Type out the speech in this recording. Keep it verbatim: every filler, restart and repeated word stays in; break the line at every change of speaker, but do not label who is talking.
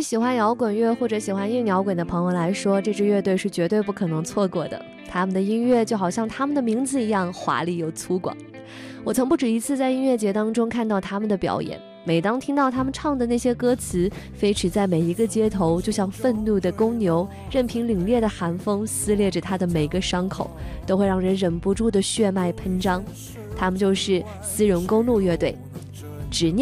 喜欢摇滚乐或者喜欢硬摇滚的朋友来说，这支乐队是绝对不可能错过的。他们的音乐就好像他们的名字一样华丽又粗犷。我曾不止一次在音乐节当中看到他们的表演，每当听到他们唱的那些歌词，飞驰在每一个街头，就像愤怒的公牛，任凭凛冽的寒风撕裂着他的每个伤口，都会让人忍不住的血脉喷张。他们就是丝绒公路乐队。执念